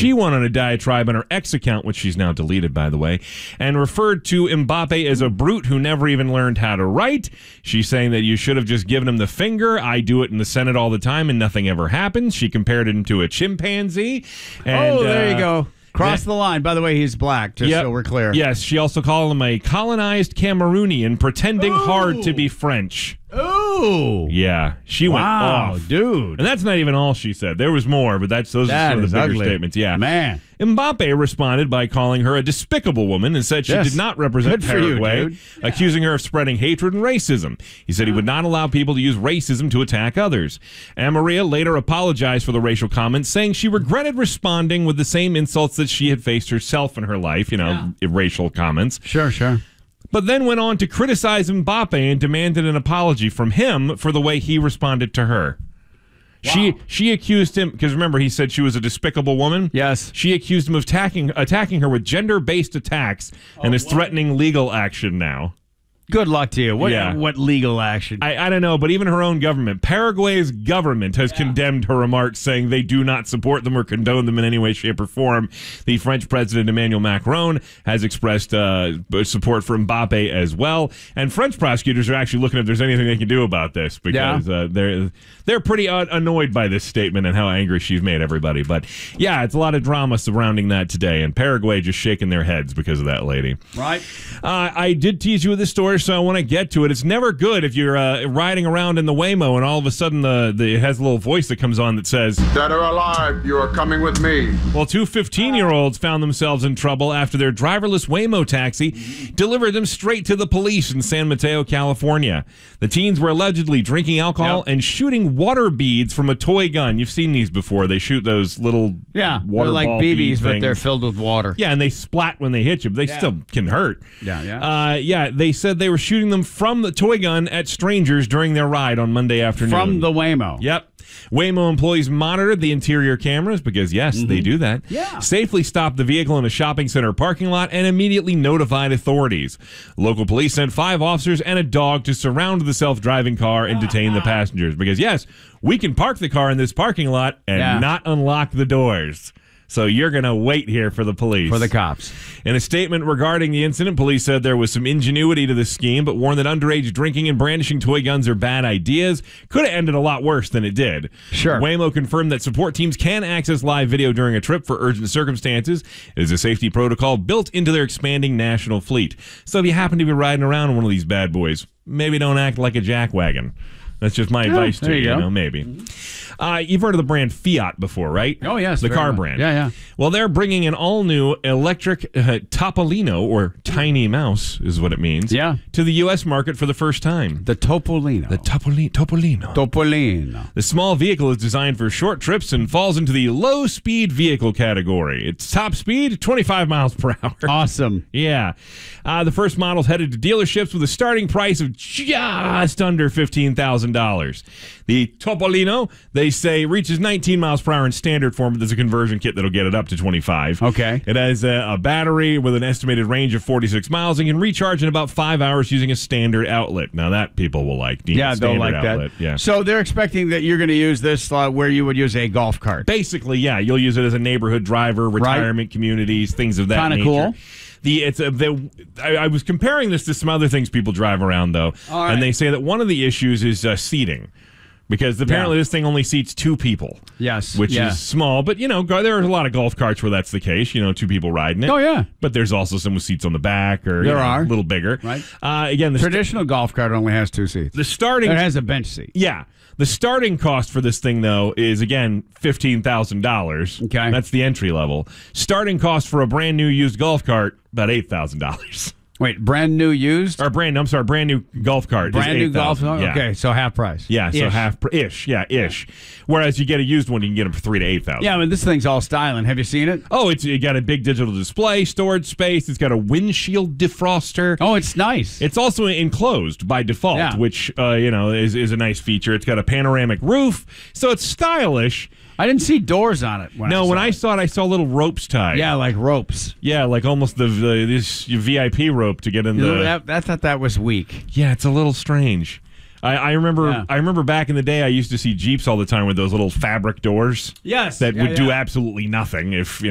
She went on a diatribe on her X account, which she's now deleted, by the way, and referred to Mbappe as a brute who never even learned how to write. She's saying that you should have just given him the finger. I do it in the Senate all the time, and nothing ever happens. She compared him to a chimpanzee. And, there you go. Cross the line. By the way, he's black, just so we're clear. Yes, she also called him a colonized Cameroonian pretending hard to be French. Ooh. Yeah, she went off. Dude. And that's not even all she said. There was more, but those are some of the bigger statements. Yeah. Man. Mbappe responded by calling her a despicable woman and said she did not represent Paraguay, accusing her of spreading hatred and racism. He said he would not allow people to use racism to attack others. Maria later apologized for the racial comments, saying she regretted responding with the same insults that she had faced herself in her life, racial comments. Sure. But then went on to criticize Mbappe and demanded an apology from him for the way he responded to her. Wow. She accused him, because remember, he said she was a despicable woman? Yes. She accused him of attacking her with gender-based attacks and is threatening legal action now. Good luck to you. What legal action? I don't know, but even her own government, Paraguay's government, has condemned her remarks, saying they do not support them or condone them in any way, shape, or form. The French President Emmanuel Macron has expressed support for Mbappe as well. And French prosecutors are actually looking if there's anything they can do about this, because they're pretty annoyed by this statement and how angry she's made everybody. But yeah, it's a lot of drama surrounding that today, and Paraguay just shaking their heads because of that lady. Right. I did tease you with this story, so I want to get to it. It's never good if you're riding around in the Waymo and all of a sudden it has a little voice that comes on that says, "Dead or alive, you are coming with me." Well, two 15-year-olds found themselves in trouble after their driverless Waymo taxi delivered them straight to the police in San Mateo, California. The teens were allegedly drinking alcohol and shooting water beads from a toy gun. You've seen these before. They shoot those little water they're like ball BBs, but things. they're filled with water. Yeah, and they splat when they hit you, but they still can hurt. They said they were shooting them from the toy gun at strangers during their ride on Monday afternoon. From the Waymo. Yep. Waymo employees monitored the interior cameras because, they do that. Yeah. Safely stopped the vehicle in a shopping center parking lot and immediately notified authorities. Local police sent 5 officers and a dog to surround the self-driving car and detain the passengers because, we can park the car in this parking lot and not unlock the doors. So you're going to wait here for the police. For the cops. In a statement regarding the incident, police said there was some ingenuity to the scheme, but warned that underage drinking and brandishing toy guns are bad ideas. Could have ended a lot worse than it did. Sure. Waymo confirmed that support teams can access live video during a trip for urgent circumstances. It is a safety protocol built into their expanding national fleet. So if you happen to be riding around in one of these bad boys, maybe don't act like a jackwagon. That's just my advice to you, maybe. You've heard of the brand Fiat before, right? Oh, yes. The car brand. Yeah. Well, they're bringing an all-new electric Topolino, or tiny mouse is what it means, to the U.S. market for the first time. The Topolino. The Topolino. Topolino. The small vehicle is designed for short trips and falls into the low-speed vehicle category. Its top speed, 25 miles per hour. Awesome. Yeah. The first model's headed to dealerships with a starting price of just under $15,000. The Topolino, they say, reaches 19 miles per hour in standard form, but there's a conversion kit that'll get it up to 25. Okay. It has a battery with an estimated range of 46 miles and can recharge in about 5 hours using a standard outlet. Now, that people will like. They'll like outlet. That. Yeah. So they're expecting that you're going to use this where you would use a golf cart. Basically, you'll use it as a neighborhood driver, retirement communities, things of that nature. Kind of cool. I was comparing this to some other things people drive around, though, and they say that one of the issues is seating. Because apparently this thing only seats 2 people. Yes. Which is small. But, there are a lot of golf carts where that's the case. 2 people riding it. Oh, yeah. But there's also some with seats on the back or a little bigger. Right. Again, the traditional golf cart only has 2 seats. It has a bench seat. Yeah. The starting cost for this thing, though, is, again, $15,000. Okay. That's the entry level. Starting cost for a brand new used golf cart, about $8,000. Wait, brand new used? Or brand new golf cart. Brand new golf cart? Yeah. Okay, so half price. Yeah, so half-ish. Yeah, ish. Whereas you get a used one, you can get them for $3,000 to $8,000. Yeah, this thing's all styling. Have you seen it? Oh, it got a big digital display, storage space. It's got a windshield defroster. Oh, it's nice. It's also enclosed by default, which is a nice feature. It's got a panoramic roof, so it's stylish. I didn't see doors on it. When I saw it, I saw little ropes tied. Yeah, like ropes. Yeah, like almost this VIP rope to get in the. I thought that was weak. Yeah, it's a little strange. I remember back in the day, I used to see Jeeps all the time with those little fabric doors. Yes, that would do absolutely nothing if